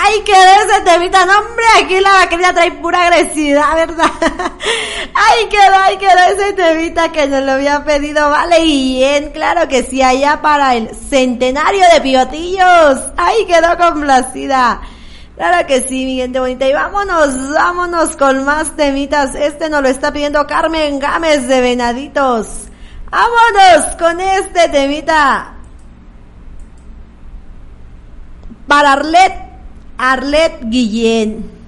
Ay, quedó ese temita. No, hombre, aquí la vaquerita trae pura agresividad, ¿verdad? Ay, quedó ese temita que nos lo había pedido. Vale, y bien, claro que sí, allá para el centenario de Pilotillos. Ay, quedó complacida. Claro que sí, mi gente bonita. Y vámonos con más temitas. Este nos lo está pidiendo Carmen Gámez de Venaditos. Vámonos con este temita. Para Arlet Guillén.